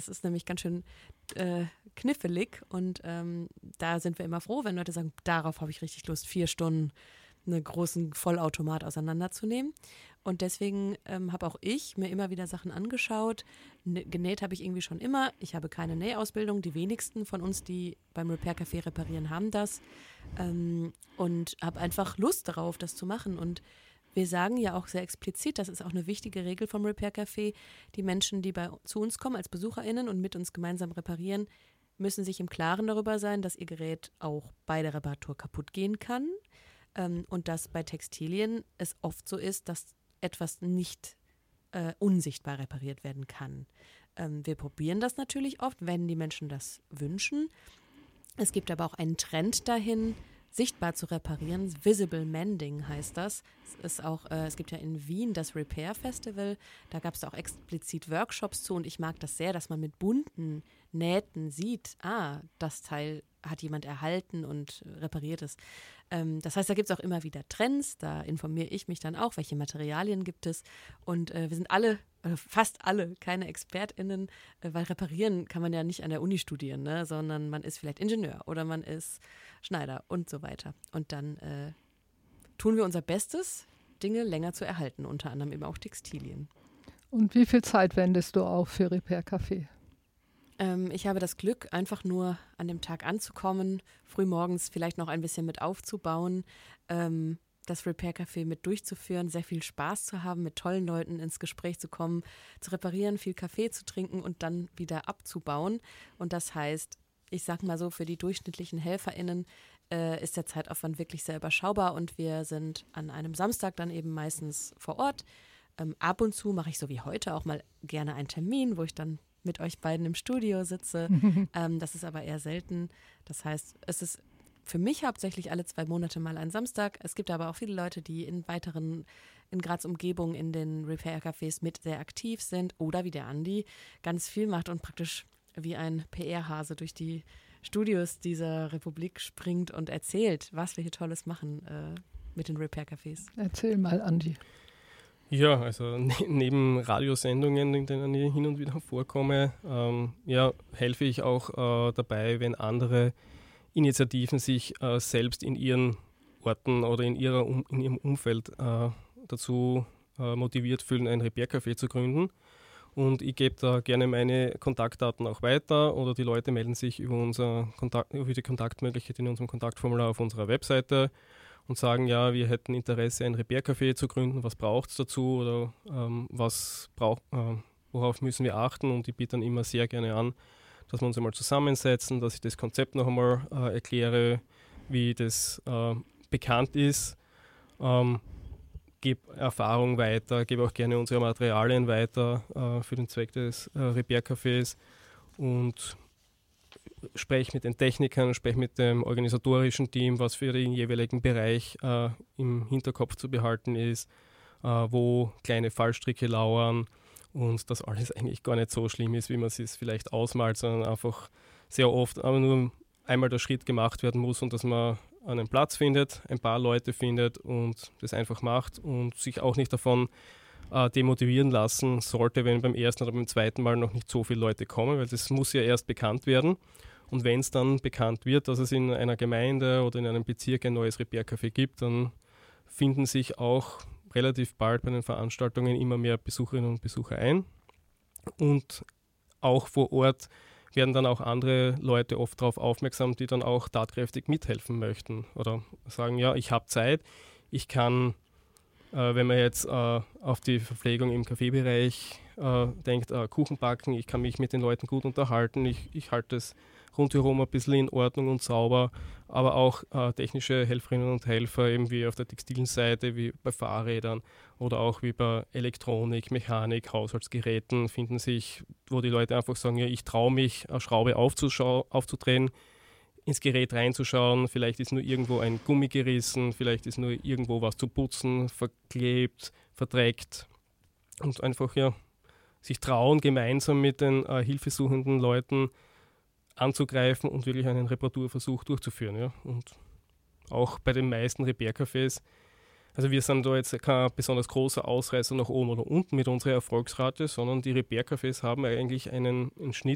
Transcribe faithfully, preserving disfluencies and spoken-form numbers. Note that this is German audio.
Das ist nämlich ganz schön äh, knifflig und ähm, da sind wir immer froh, wenn Leute sagen, darauf habe ich richtig Lust, vier Stunden einen großen Vollautomat auseinanderzunehmen. Und deswegen ähm, habe auch ich mir immer wieder Sachen angeschaut. N- genäht habe ich irgendwie schon immer. Ich habe keine Nähausbildung. Die wenigsten von uns, die beim Repair Café reparieren, haben das. Ähm, und habe einfach Lust darauf, das zu machen. Und wir sagen ja auch sehr explizit, das ist auch eine wichtige Regel vom Repair Café, die Menschen, die bei, zu uns kommen als BesucherInnen und mit uns gemeinsam reparieren, müssen sich im Klaren darüber sein, dass ihr Gerät auch bei der Reparatur kaputt gehen kann. Ähm, und dass bei Textilien es oft so ist, dass etwas nicht äh, unsichtbar repariert werden kann. Ähm, wir probieren das natürlich oft, wenn die Menschen das wünschen. Es gibt aber auch einen Trend dahin, sichtbar zu reparieren. Visible Mending heißt das. Es ist auch, äh, es gibt ja in Wien das Repair Festival. Da gab es auch explizit Workshops zu und ich mag das sehr, dass man mit bunten Nähten sieht, ah, das Teil hat jemand erhalten und repariert es. Ähm, das heißt, da gibt es auch immer wieder Trends, da informiere ich mich dann auch, welche Materialien gibt es und äh, wir sind alle, äh, fast alle, keine ExpertInnen, äh, weil reparieren kann man ja nicht an der Uni studieren, ne, sondern man ist vielleicht Ingenieur oder man ist Schneider und so weiter. Und dann äh, tun wir unser Bestes, Dinge länger zu erhalten, unter anderem eben auch Textilien. Und wie viel Zeit wendest du auch für Repair Café? Ähm, ich habe das Glück, einfach nur an dem Tag anzukommen, frühmorgens vielleicht noch ein bisschen mit aufzubauen, ähm, das Repair Café mit durchzuführen, sehr viel Spaß zu haben, mit tollen Leuten ins Gespräch zu kommen, zu reparieren, viel Kaffee zu trinken und dann wieder abzubauen. Und das heißt, ich sag mal so, für die durchschnittlichen HelferInnen äh, ist der Zeitaufwand wirklich sehr überschaubar und wir sind an einem Samstag dann eben meistens vor Ort. Ähm, ab und zu mache ich so wie heute auch mal gerne einen Termin, wo ich dann mit euch beiden im Studio sitze. ähm, das ist aber eher selten. Das heißt, es ist für mich hauptsächlich alle zwei Monate mal ein Samstag. Es gibt aber auch viele Leute, die in weiteren, in Graz Umgebung in den Repair-Cafés mit sehr aktiv sind oder wie der Andi ganz viel macht und praktisch wie ein P R-Hase durch die Studios dieser Republik springt und erzählt, was wir hier Tolles machen äh, mit den Repair-Cafés. Erzähl mal, Andi. Ja, also ne- neben Radiosendungen, in denen ich hin und wieder vorkomme, ähm, ja, helfe ich auch äh, dabei, wenn andere Initiativen sich äh, selbst in ihren Orten oder in, ihrer um, in ihrem Umfeld äh, dazu äh, motiviert fühlen, ein Repair-Café zu gründen. Und ich gebe da gerne meine Kontaktdaten auch weiter oder die Leute melden sich über, unser Kontakt, über die Kontaktmöglichkeit in unserem Kontaktformular auf unserer Webseite und sagen, ja, wir hätten Interesse, ein Repair-Café zu gründen, was braucht es dazu oder ähm, was brauch, äh, worauf müssen wir achten, und ich biete dann immer sehr gerne an, dass wir uns einmal zusammensetzen, dass ich das Konzept noch einmal äh, erkläre, wie das äh, bekannt ist, ähm, gebe Erfahrung weiter, gebe auch gerne unsere Materialien weiter äh, für den Zweck des äh, Repair-Cafés und spreche mit den Technikern, spreche mit dem organisatorischen Team, was für den jeweiligen Bereich äh, im Hinterkopf zu behalten ist, äh, wo kleine Fallstricke lauern und dass alles eigentlich gar nicht so schlimm ist, wie man es sich vielleicht ausmalt, sondern einfach sehr oft aber nur einmal der Schritt gemacht werden muss und dass man einen Platz findet, ein paar Leute findet und das einfach macht und sich auch nicht davon äh, demotivieren lassen sollte, wenn beim ersten oder beim zweiten Mal noch nicht so viele Leute kommen, weil das muss ja erst bekannt werden. Und wenn es dann bekannt wird, dass es in einer Gemeinde oder in einem Bezirk ein neues Repair-Café gibt, dann finden sich auch relativ bald bei den Veranstaltungen immer mehr Besucherinnen und Besucher ein. Und auch vor Ort werden dann auch andere Leute oft darauf aufmerksam, die dann auch tatkräftig mithelfen möchten oder sagen, ja, ich habe Zeit, ich kann, äh, wenn man jetzt äh, auf die Verpflegung im Kaffeebereich äh, denkt, äh, Kuchen backen, ich kann mich mit den Leuten gut unterhalten, ich, ich halte es rundherum ein bisschen in Ordnung und sauber, aber auch äh, technische Helferinnen und Helfer, eben wie auf der textilen Seite, wie bei Fahrrädern oder auch wie bei Elektronik, Mechanik, Haushaltsgeräten finden sich, wo die Leute einfach sagen, ja, ich traue mich, eine Schraube aufzudrehen, ins Gerät reinzuschauen, vielleicht ist nur irgendwo ein Gummi gerissen, vielleicht ist nur irgendwo was zu putzen, verklebt, verdreckt und einfach ja sich trauen, gemeinsam mit den äh, hilfesuchenden Leuten anzugreifen und wirklich einen Reparaturversuch durchzuführen. Ja. Und auch bei den meisten Repair-Cafés, also wir sind da jetzt kein besonders großer Ausreißer nach oben oder unten mit unserer Erfolgsrate, sondern die Repair-Cafés haben eigentlich einen, einen Schnitt